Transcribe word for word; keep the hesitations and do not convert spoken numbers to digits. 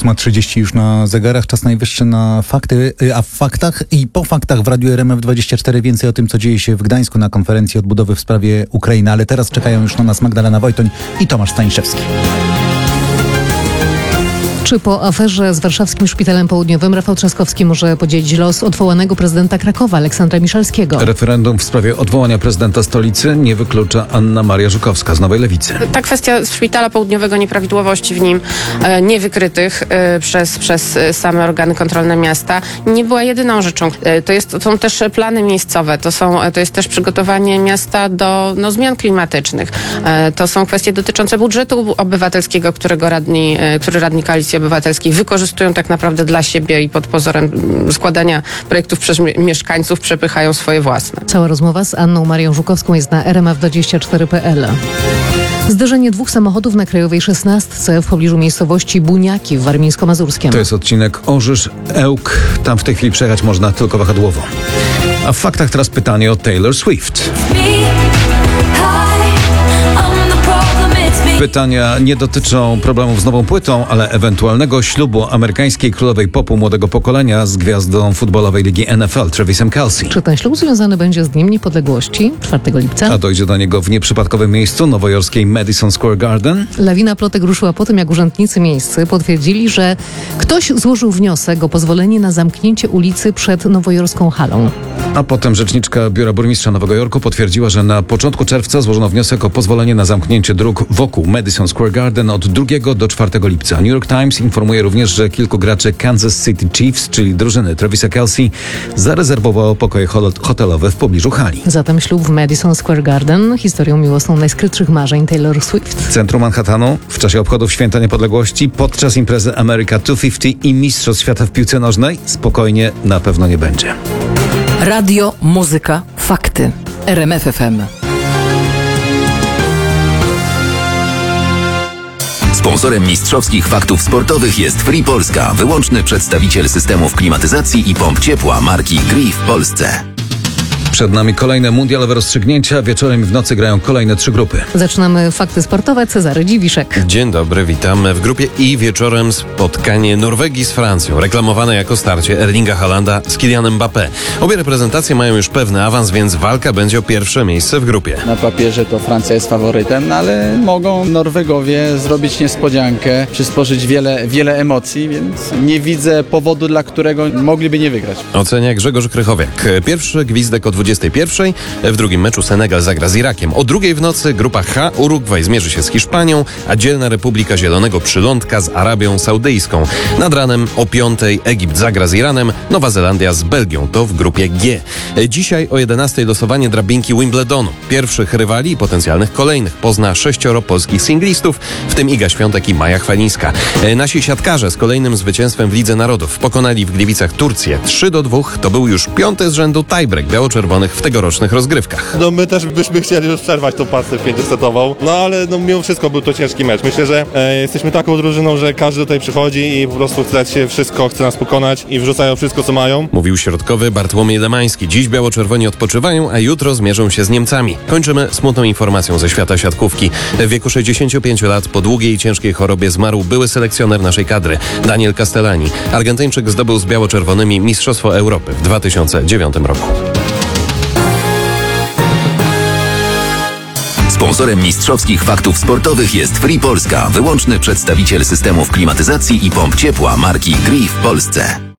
ósma trzydzieści już na zegarach, czas najwyższy na fakty, a w faktach i po faktach w Radiu R M F dwadzieścia cztery więcej o tym, co dzieje się w Gdańsku na konferencji odbudowy w sprawie Ukrainy, ale teraz czekają już na nas Magdalena Wojtoń i Tomasz Staniszewski. Czy po aferze z warszawskim Szpitalem Południowym Rafał Trzaskowski może podzielić los odwołanego prezydenta Krakowa Aleksandra Miszalskiego? Referendum w sprawie odwołania prezydenta stolicy nie wyklucza Anna Maria Żukowska z Nowej Lewicy. Ta kwestia Szpitala Południowego, nieprawidłowości w nim e, niewykrytych e, przez, przez same organy kontrolne miasta nie była jedyną rzeczą. E, to, jest, to są też plany miejscowe, to, są, to jest też przygotowanie miasta do no, zmian klimatycznych. E, to są kwestie dotyczące budżetu obywatelskiego, którego radni, e, który radni Koalicji Obywatelskiej wykorzystują tak naprawdę dla siebie i pod pozorem składania projektów przez mieszkańców przepychają swoje własne. Cała rozmowa z Anną Marią Żukowską jest na R M F dwadzieścia cztery kropka p l. Zderzenie dwóch samochodów na Krajowej szesnastce w pobliżu miejscowości Buniaki w Warmińsko-Mazurskiem. To jest odcinek Orzysz-Ełk. Tam w tej chwili przejechać można tylko wahadłowo. A w faktach teraz pytanie o Taylor Swift. Pytania nie dotyczą problemów z nową płytą, ale ewentualnego ślubu amerykańskiej królowej popu młodego pokolenia z gwiazdą futbolowej ligi N F L Travisem Kelce. Czy ten ślub związany będzie z Dniem Niepodległości czwartego lipca? A dojdzie do niego w nieprzypadkowym miejscu nowojorskiej Madison Square Garden? Lawina plotek ruszyła po tym, jak urzędnicy miejscy potwierdzili, że ktoś złożył wniosek o pozwolenie na zamknięcie ulicy przed nowojorską halą. A potem rzeczniczka Biura Burmistrza Nowego Jorku potwierdziła, że na początku czerwca złożono wniosek o pozwolenie na zamknięcie dróg wokół Madison Square Garden od drugiego do czwartego lipca. New York Times informuje również, że kilku graczy Kansas City Chiefs, czyli drużyny Travisa Kelce, zarezerwowało pokoje hotelowe w pobliżu hali. Zatem ślub w Madison Square Garden historią miłosną najskrytszych marzeń Taylor Swift. W centrum Manhattanu w czasie obchodów Święta Niepodległości podczas imprezy America dwieście pięćdziesiąt i Mistrzostw Świata w piłce nożnej spokojnie na pewno nie będzie. Radio, muzyka, fakty. R M F F M. Sponsorem mistrzowskich faktów sportowych jest Free Polska, wyłączny przedstawiciel systemów klimatyzacji i pomp ciepła marki Gree w Polsce. Przed nami kolejne mundialowe rozstrzygnięcia. Wieczorem i w nocy grają kolejne trzy grupy. Zaczynamy fakty sportowe. Cezary Dziwiszek. Dzień dobry, witam. W grupie I wieczorem spotkanie Norwegii z Francją, reklamowane jako starcie Erlinga Haalanda z Kylianem Mbappé. Obie reprezentacje mają już pewny awans, więc walka będzie o pierwsze miejsce w grupie. Na papierze to Francja jest faworytem, no ale mogą Norwegowie zrobić niespodziankę, przysporzyć wiele, wiele emocji, więc nie widzę powodu, dla którego mogliby nie wygrać. Ocenia Grzegorz Krychowiak. Pierwszy gwizdek o dwudziestej pierwszej. W drugim meczu Senegal zagra z Irakiem. O drugiej w nocy grupa H. Urugwaj zmierzy się z Hiszpanią, a dzielna Republika Zielonego Przylądka z Arabią Saudyjską. Nad ranem o piątej Egipt zagra z Iranem, Nowa Zelandia z Belgią. To w grupie G. Dzisiaj o jedenastej losowanie drabinki Wimbledonu. Pierwszych rywali i potencjalnych kolejnych pozna sześcioro polskich singlistów, w tym Iga Świątek i Maja Chwalińska. Nasi siatkarze z kolejnym zwycięstwem w Lidze Narodów pokonali w Gliwicach Turcję trzy do dwóch. To był już piąty z rzędu tiebreak biało-czerwonych w tegorocznych rozgrywkach. No my też byśmy chcieli już przerwać tą pasę pięciosetową, no ale no, mimo wszystko był to ciężki mecz. Myślę, że e, jesteśmy taką drużyną, że każdy tutaj przychodzi i po prostu chce dać się wszystko, chce nas pokonać i wrzucają wszystko, co mają. Mówił środkowy Bartłomiej Lemański. Dziś biało-czerwoni odpoczywają, a jutro zmierzą się z Niemcami. Kończymy smutną informacją ze świata siatkówki. W wieku sześćdziesięciu pięciu lat po długiej i ciężkiej chorobie zmarł były selekcjoner naszej kadry, Daniel Castellani. Argentyńczyk zdobył z biało-czerwonymi Mistrzostwo Europy w dwa tysiące dziewiątym roku. Sponsorem mistrzowskich faktów sportowych jest Free Polska, wyłączny przedstawiciel systemów klimatyzacji i pomp ciepła marki Gree w Polsce.